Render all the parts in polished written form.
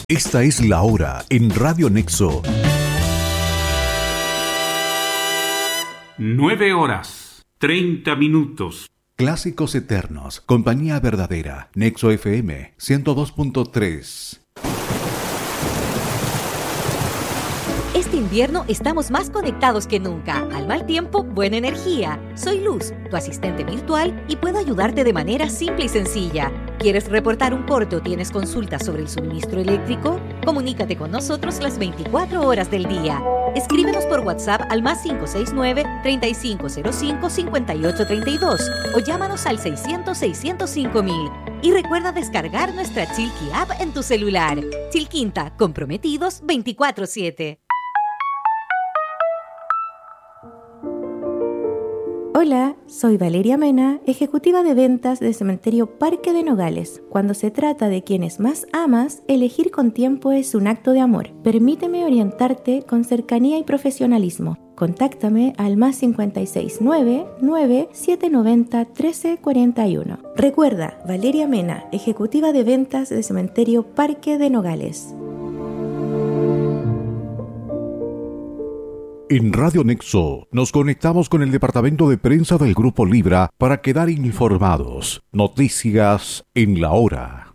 Esta es la hora en Radio Nexo. 9:30. Clásicos eternos, compañía verdadera, Nexo FM 102.3. Este invierno estamos más conectados que nunca. Al mal tiempo, buena energía. Soy Luz, tu asistente virtual, y puedo ayudarte de manera simple y sencilla. ¿Quieres reportar un corte o tienes consultas sobre el suministro eléctrico? Comunícate con nosotros las 24 horas del día. Escríbenos por WhatsApp al +569 3505 5832 o llámanos al 600-605-000. Y recuerda descargar nuestra Chilqui App en tu celular. Chilquinta, comprometidos 24/7. Hola, soy Valeria Mena, ejecutiva de ventas de Cementerio Parque de Nogales. Cuando se trata de quienes más amas, elegir con tiempo es un acto de amor. Permíteme orientarte con cercanía y profesionalismo. Contáctame al +569 9790 1341. Recuerda, Valeria Mena, ejecutiva de ventas de Cementerio Parque de Nogales. En Radio Nexo nos conectamos con el departamento de prensa del Grupo Libra para quedar informados. Noticias en la hora.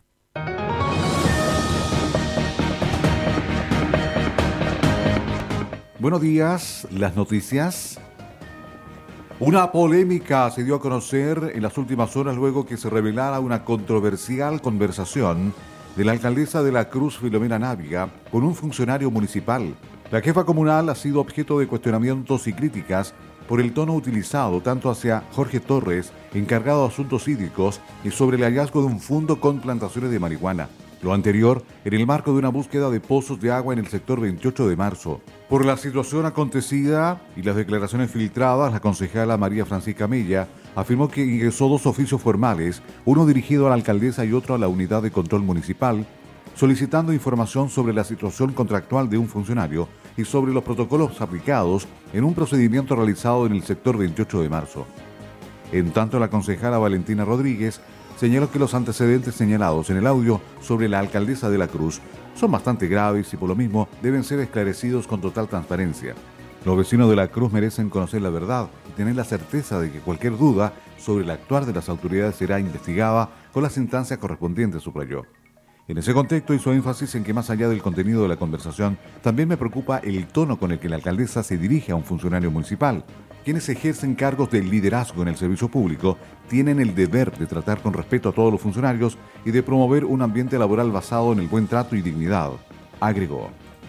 Buenos días, las noticias. Una polémica se dio a conocer en las últimas horas luego que se revelara una controversial conversación de la alcaldesa de La Cruz, Filomena Náviga, con un funcionario municipal. La jefa comunal ha sido objeto de cuestionamientos y críticas por el tono utilizado tanto hacia Jorge Torres, encargado de asuntos hídricos, y sobre el hallazgo de un fundo con plantaciones de marihuana. Lo anterior en el marco de una búsqueda de pozos de agua en el sector 28 de marzo. Por la situación acontecida y las declaraciones filtradas, la concejala María Francisca Mella afirmó que ingresó 2 oficios formales, uno dirigido a la alcaldesa y otro a la unidad de control municipal, solicitando información sobre la situación contractual de un funcionario y sobre los protocolos aplicados en un procedimiento realizado en el sector 28 de marzo. En tanto, la concejala Valentina Rodríguez señaló que los antecedentes señalados en el audio sobre la alcaldesa de La Cruz son bastante graves y por lo mismo deben ser esclarecidos con total transparencia. Los vecinos de La Cruz merecen conocer la verdad y tener la certeza de que cualquier duda sobre el actuar de las autoridades será investigada con las instancias correspondientes, subrayó. En ese contexto hizo énfasis en que más allá del contenido de la conversación, también me preocupa el tono con el que la alcaldesa se dirige a un funcionario municipal. Quienes ejercen cargos de liderazgo en el servicio público tienen el deber de tratar con respeto a todos los funcionarios y de promover un ambiente laboral basado en el buen trato y dignidad, agregó.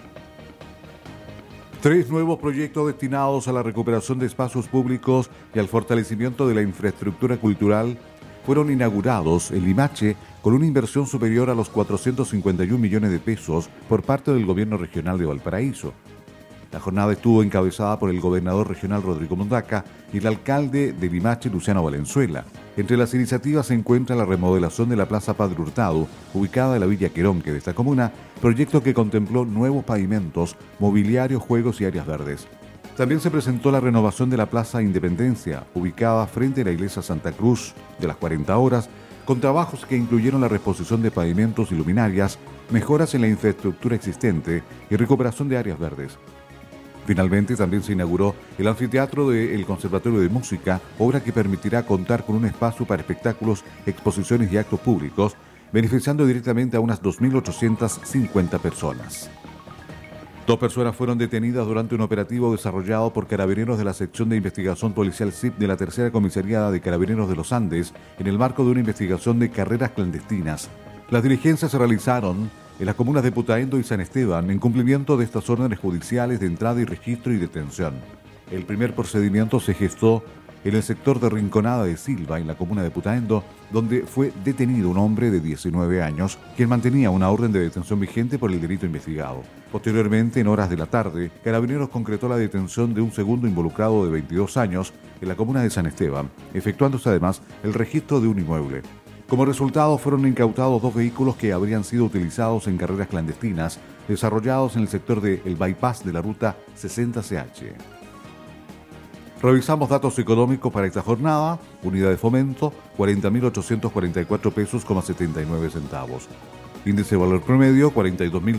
3 nuevos proyectos destinados a la recuperación de espacios públicos y al fortalecimiento de la infraestructura cultural fueron inaugurados en Limache con una inversión superior a los 451 millones de pesos por parte del gobierno regional de Valparaíso. La jornada estuvo encabezada por el gobernador regional Rodrigo Mondaca y el alcalde de Limache, Luciano Valenzuela. Entre las iniciativas se encuentra la remodelación de la Plaza Padre Hurtado, ubicada en la Villa Queronque de esta comuna, proyecto que contempló nuevos pavimentos, mobiliario, juegos y áreas verdes. También se presentó la renovación de la Plaza Independencia, ubicada frente a la Iglesia Santa Cruz de las 40 horas, con trabajos que incluyeron la reposición de pavimentos y luminarias, mejoras en la infraestructura existente y recuperación de áreas verdes. Finalmente, también se inauguró el anfiteatro del Conservatorio de Música, obra que permitirá contar con un espacio para espectáculos, exposiciones y actos públicos, beneficiando directamente a unas 2.850 personas. 2 personas fueron detenidas durante un operativo desarrollado por carabineros de la sección de investigación policial CIP de la Tercera Comisaría de Carabineros de los Andes en el marco de una investigación de carreras clandestinas. Las diligencias se realizaron en las comunas de Putaendo y San Esteban en cumplimiento de estas órdenes judiciales de entrada y registro y detención. El primer procedimiento se gestó en el sector de Rinconada de Silva, en la comuna de Putaendo, donde fue detenido un hombre de 19 años, quien mantenía una orden de detención vigente por el delito investigado. Posteriormente, en horas de la tarde, Carabineros concretó la detención de un segundo involucrado de 22 años en la comuna de San Esteban, efectuándose además el registro de un inmueble. Como resultado, fueron incautados 2 vehículos que habrían sido utilizados en carreras clandestinas, desarrollados en el sector del bypass de la ruta 60CH. Revisamos datos económicos para esta jornada. Unidad de fomento, 40.844 pesos, 79 centavos. Índice de valor promedio, 42.000.